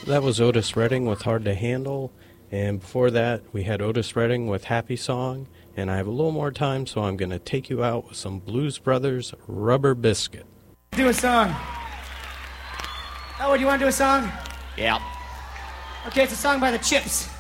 That was Otis Redding with Hard to Handle, and before that we had Otis Redding with Happy Song, and I have a little more time, so I'm going to take you out with some Blues Brothers Rubber Biscuit. Do a song. Oh, do you want to do a song? Yeah. Okay, it's a song by the Chips.